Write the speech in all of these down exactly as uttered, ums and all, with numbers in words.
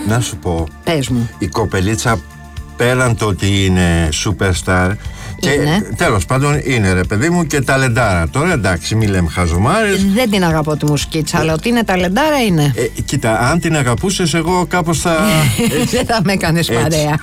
Να σου πω. Πες μου. Η κοπελίτσα, πέραν το ότι είναι superstar, και τέλος πάντων είναι, ρε παιδί μου, και ταλεντάρα. Τώρα εντάξει, μην λέμε χαζομάρες. Δεν την αγαπώ τη μουσική της, αλλά ότι είναι ταλεντάρα είναι. Ε, κοίτα, αν την αγαπούσες, εγώ κάπως θα. Δεν θα με έκανες παρέα.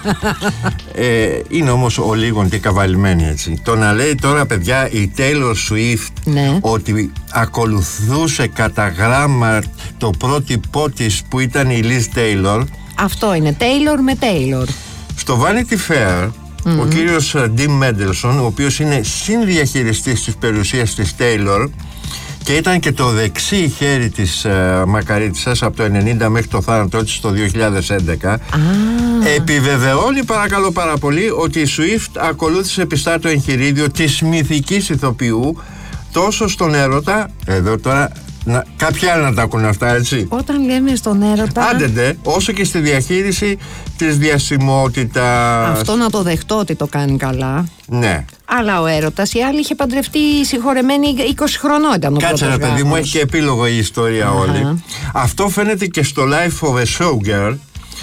ε, είναι όμως ο λίγον και καβαλημένη, έτσι. Το να λέει τώρα, παιδιά, η Taylor Swift, ναι, ότι ακολουθούσε κατά γράμμα το πρότυπό της που ήταν η Liz Taylor. Αυτό είναι, Taylor με Taylor. Στο Vanity Fair, mm-hmm, ο κύριος Dean Mendelsohn, ο οποίος είναι συνδιαχειριστής της περιουσίας της Taylor και ήταν και το δεξί χέρι της uh, μακαρίτισσας από το ενενήντα μέχρι το θάνατό της το δύο χιλιάδες έντεκα, ah, επιβεβαιώνει, παρακαλώ πάρα πολύ, ότι η Swift ακολούθησε πιστά το εγχειρίδιο της μυθικής ηθοποιού τόσο στον έρωτα, εδώ τώρα να, κάποιοι άλλοι να τα ακούνε αυτά, έτσι. Όταν λέμε στον έρωτα, άντεντε, όσο και στη διαχείριση της διασημότητας. Αυτό να το δεχτώ ότι το κάνει καλά. Ναι. Αλλά ο έρωτας, η άλλη είχε παντρευτεί συγχωρεμένη είκοσι χρονών ήταν ο πρώτος. Κάτσε, ρε παιδί μου, έχει και επίλογο η ιστορία uh-huh. όλη. Αυτό φαίνεται και στο Life of a Showgirl,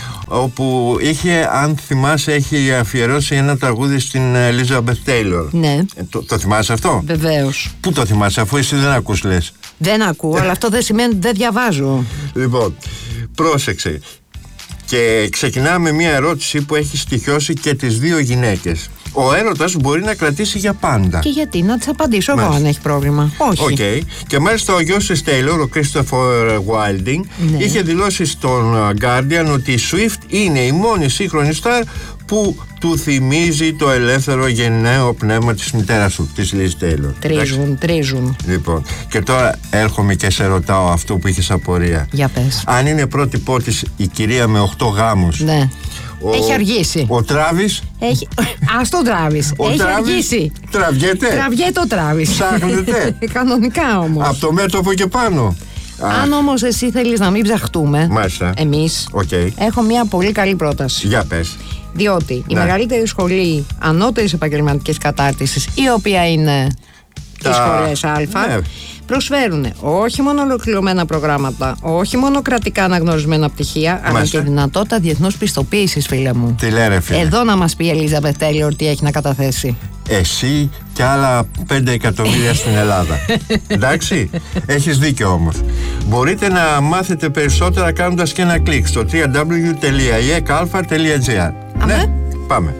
όπου είχε, αν θυμάσαι, έχει αφιερώσει ένα τραγούδι στην Elizabeth Taylor. Ναι. Ε, το, το θυμάσαι αυτό? Βεβαίως. Πού το θυμάσαι, αφού εσύ δεν ακούς, λες? Δεν ακούω, αλλά αυτό δεν σημαίνει ότι δεν διαβάζω. Λοιπόν, πρόσεξε. Και ξεκινάμε μια ερώτηση που έχει στοιχειώσει και τις δύο γυναίκες. Ο έρωτας μπορεί να κρατήσει για πάντα. Και γιατί, να της απαντήσω εγώ αν έχει πρόβλημα. Όχι. Okay. Και μάλιστα ο γιος της Taylor, ο Christopher Wilding, ναι, είχε δηλώσει στον Guardian ότι η Swift είναι η μόνη σύγχρονη στάρ που του θυμίζει το ελεύθερο γενναίο πνεύμα της μητέρας του, της Liz Taylor. Τρίζουν, τρίζουν. Λοιπόν, και τώρα έρχομαι και σε ρωτάω αυτό που είχες απορία. Για πες. Αν είναι πρώτη της η κυρία με οχτώ γάμους. Ναι. Ο, έχει αργήσει. Ο Τράβης. Έχει... Ας το Τράβης. Έχει Τράβης αργήσει. Τραβιέται. Τραβιέται ο Τράβης. Ψάχνετε. Κανονικά όμως. Από το μέτωπο και πάνω. Αν όμως εσύ θέλεις να μην ψαχτούμε, μάλιστα, εμείς, okay, έχω μια πολύ καλή πρόταση. Για πες. Διότι ναι, η μεγαλύτερη σχολή ανώτερης επαγγελματικής κατάρτισης, η οποία είναι τις σχολές Α, ναι, προσφέρουν όχι μόνο ολοκληρωμένα προγράμματα, όχι μόνο κρατικά αναγνωρισμένα πτυχία, αλλά και δυνατότητα διεθνούς πιστοποίησης, φίλε μου. Τι λέρε, φίλε. Εδώ να μας πει η Elizabeth Taylor τι έχει να καταθέσει. Εσύ και άλλα πέντε εκατομμύρια στην Ελλάδα. Εντάξει, έχεις δίκιο όμως. Μπορείτε να μάθετε περισσότερα κάνοντας και ένα κλικ στο double-u double-u double-u τελεία ι ε κ α τελεία τζι άρ. Ναι, πάμε.